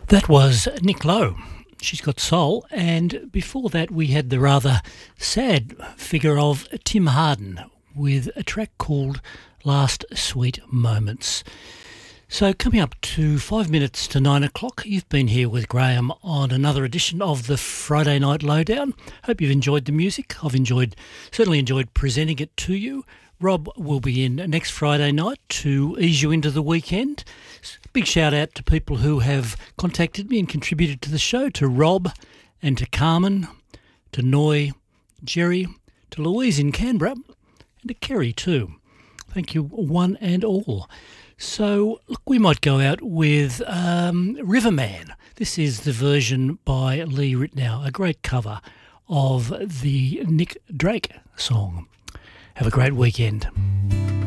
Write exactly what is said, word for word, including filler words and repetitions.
That was Nick Lowe. She's Got Soul. And before that, we had the rather sad figure of Tim Harden with a track called Last Sweet Moments. So coming up to five minutes to nine o'clock, you've been here with Graham on another edition of the Friday Night Lowdown. Hope you've enjoyed the music. I've enjoyed, certainly enjoyed presenting it to you. Rob will be in next Friday night to ease you into the weekend. Big shout out to people who have contacted me and contributed to the show, to Rob and to Carmen, to Noy, Jerry, to Louise in Canberra, and to Kerry too. Thank you one and all. So, look, we might go out with um, Riverman. This is the version by Lee Ritenour, a great cover of the Nick Drake song. Have a great weekend.